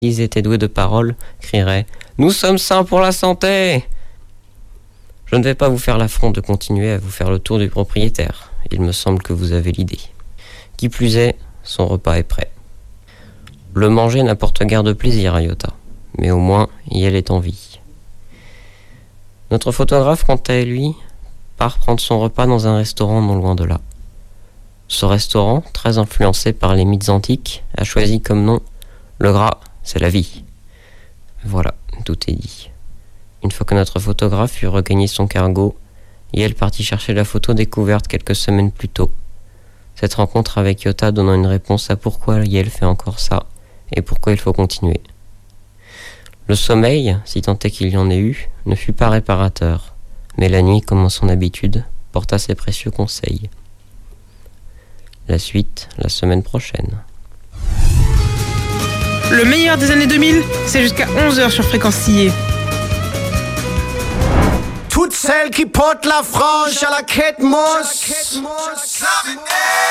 S'ils étaient doués de parole, crieraient « Nous sommes sains pour la santé !» Je ne vais pas vous faire l'affront de continuer à vous faire le tour du propriétaire. Il me semble que vous avez l'idée. Qui plus est, son repas est prêt. Le manger n'apporte guère de plaisir à Yota, mais au moins, Yael est en vie. Notre photographe, quant à lui, part prendre son repas dans un restaurant non loin de là. Ce restaurant, très influencé par les mythes antiques, a choisi comme nom « Le gras, c'est la vie ». Voilà, tout est dit. Une fois que notre photographe eut regagné son cargo, Yael partit chercher la photo découverte quelques semaines plus tôt. Cette rencontre avec Yota donnant une réponse à pourquoi Yael fait encore ça et pourquoi il faut continuer. Le sommeil, si tant est qu'il y en ait eu, ne fut pas réparateur, mais la nuit, comme en son habitude, porta ses précieux conseils. La suite, la semaine prochaine. Le meilleur des années 2000, c'est jusqu'à 11h sur Fréquence Sillé. Toutes celles qui portent la frange à la quête mousse.